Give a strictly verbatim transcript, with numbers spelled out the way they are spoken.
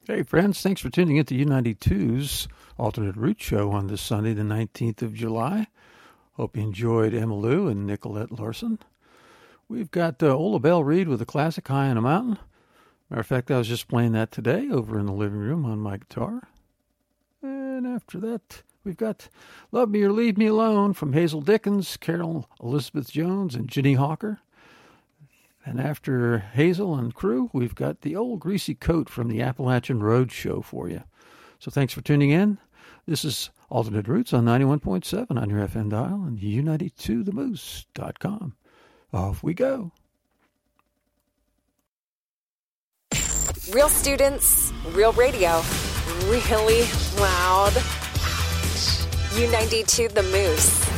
Hey, friends, thanks for tuning in to U ninety-two's Alternate Route Show on this Sunday, the nineteenth of July. Hope you enjoyed Emma Lou and Nicolette Larson. We've got uh, Ola Belle Reed with a classic, High on a Mountain. Matter of fact, I was just playing that today over in the living room on my guitar. And after that, we've got Love Me or Leave Me Alone from Hazel Dickens, Carol Elizabeth Jones, and Ginny Hawker. And after Hazel and crew, we've got The Old Greasy Coat from the Appalachian Road Show for you. So thanks for tuning in. This is Alternate Roots on ninety-one point seven on your F M dial and U ninety-two the moose dot com. Off we go. Real students, real radio, really loud. U ninety-two The Moose.